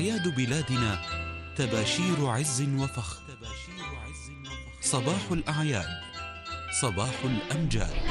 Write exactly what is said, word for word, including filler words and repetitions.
أعياد بلادنا تباشير عز وفخر. صباح الأعياد، صباح الأمجاد.